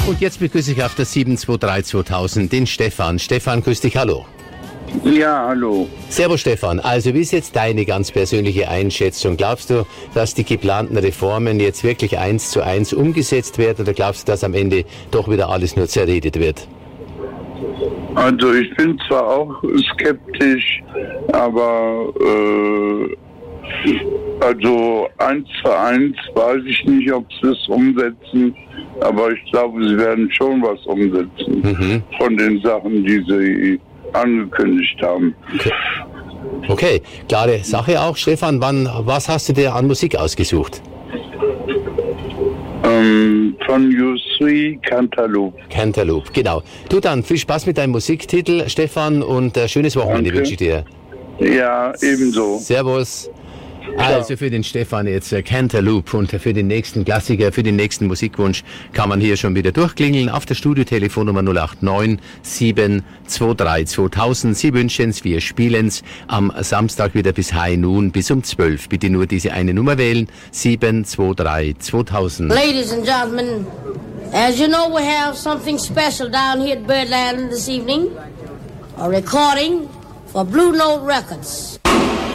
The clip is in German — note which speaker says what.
Speaker 1: Und jetzt begrüße ich auf der 723-2000 den Stefan. Stefan, grüß dich, hallo.
Speaker 2: Ja, hallo.
Speaker 1: Servus Stefan, also wie ist jetzt deine ganz persönliche Einschätzung? Glaubst du, dass die geplanten Reformen jetzt wirklich 1:1 umgesetzt werden oder glaubst du, dass am Ende doch wieder alles nur zerredet wird?
Speaker 2: Also ich bin zwar auch skeptisch, aber also 1:1 weiß ich nicht, ob sie es umsetzen, aber ich glaube, sie werden schon was umsetzen von den Sachen, die sie angekündigt haben.
Speaker 1: Okay, klare Sache auch. Stefan, was hast du dir an Musik ausgesucht?
Speaker 2: Von U3 Cantaloupe.
Speaker 1: Cantaloupe, genau. Du dann, viel Spaß mit deinem Musiktitel, Stefan, und schönes Wochenende wünsche ich dir.
Speaker 2: Ja, ebenso.
Speaker 1: Servus. Also für den Stefan jetzt Cantaloupe und für den nächsten Klassiker, für den nächsten Musikwunsch kann man hier schon wieder durchklingeln auf der Studiotelefonnummer 089 723 2000. Sie wünschen's, wir spielen's am Samstag wieder bis High Noon, bis um 12. Bitte nur diese eine Nummer wählen, 723 2000.
Speaker 3: Ladies and gentlemen, as you know, we have something special down here at Birdland this evening. A recording for Blue Note Records.